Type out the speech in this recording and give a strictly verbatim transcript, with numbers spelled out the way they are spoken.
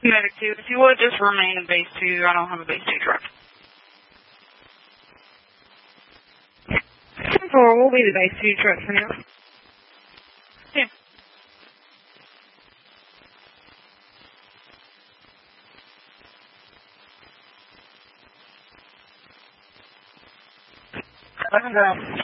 Medic two, if you would just remain in base two, I don't have a base two truck. ten four, we'll be the base two truck for now. Yeah. eleven down.